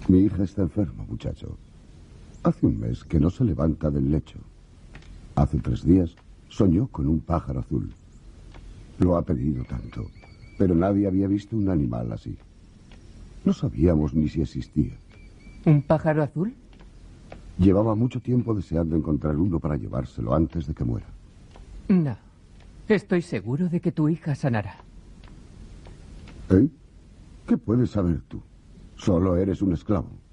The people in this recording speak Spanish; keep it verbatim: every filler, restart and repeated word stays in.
Mi hija está enferma, muchacho. Hace un mes que no se levanta del lecho. Hace tres días soñó con un pájaro azul. Lo ha pedido tanto, pero nadie había visto un animal así. No sabíamos ni si existía. ¿Un pájaro azul? Llevaba mucho tiempo deseando encontrar uno para llevárselo antes de que muera. No. Estoy seguro de que tu hija sanará. ¿Eh? ¿Qué puedes saber tú? Solo eres un esclavo.